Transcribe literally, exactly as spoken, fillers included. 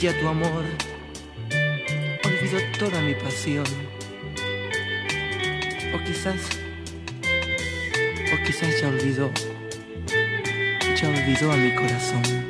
y a tu amor olvidó toda mi pasión. O quizás, o quizás ya olvidó, ya olvidó a mi corazón.